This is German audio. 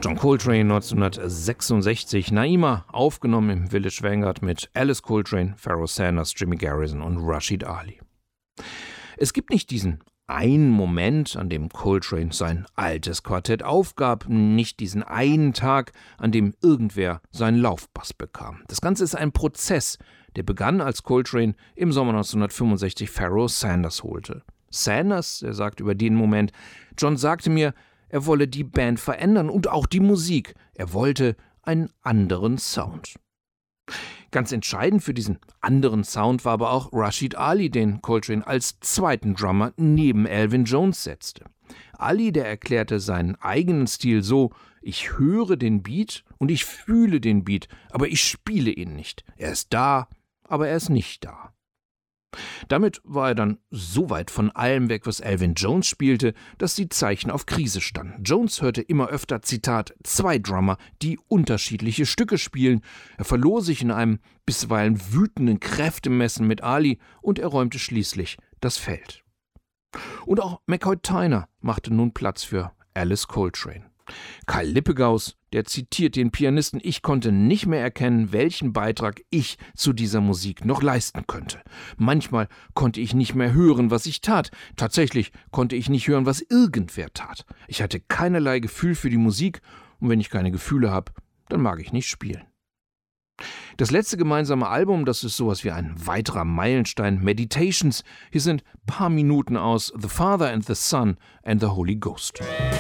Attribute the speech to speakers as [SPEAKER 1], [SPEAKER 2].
[SPEAKER 1] John Coltrane 1966, Naima, aufgenommen im Village Vanguard mit Alice Coltrane, Pharoah Sanders, Jimmy Garrison und Rashid Ali. Es gibt nicht diesen einen Moment, an dem Coltrane sein altes Quartett aufgab, nicht diesen einen Tag, an dem irgendwer seinen Laufbass bekam. Das Ganze ist ein Prozess, der begann, als Coltrane im Sommer 1965 Pharoah Sanders holte. Sanders, er sagt über den Moment, John sagte mir, er wolle die Band verändern und auch die Musik. Er wollte einen anderen Sound. Ganz entscheidend für diesen anderen Sound war aber auch Rashid Ali, den Coltrane als zweiten Drummer neben Elvin Jones setzte. Ali, der erklärte seinen eigenen Stil so: Ich höre den Beat und ich fühle den Beat, aber ich spiele ihn nicht. Er ist da, aber er ist nicht da. Damit war er dann so weit von allem weg, was Elvin Jones spielte, dass die Zeichen auf Krise standen. Jones hörte immer öfter, Zitat, zwei Drummer, die unterschiedliche Stücke spielen. Er verlor sich in einem bisweilen wütenden Kräftemessen mit Ali und er räumte schließlich das Feld. Und auch McCoy Tyner machte nun Platz für Alice Coltrane. Karl Lippegaus, der zitiert den Pianisten: Ich konnte nicht mehr erkennen, welchen Beitrag ich zu dieser Musik noch leisten könnte. Manchmal konnte ich nicht mehr hören, was ich tat. Tatsächlich konnte ich nicht hören, was irgendwer tat. Ich hatte keinerlei Gefühl für die Musik und wenn ich keine Gefühle habe, dann mag ich nicht spielen. Das letzte gemeinsame Album, das ist sowas wie ein weiterer Meilenstein, Meditations. Hier sind ein paar Minuten aus The Father and the Son and the Holy Ghost.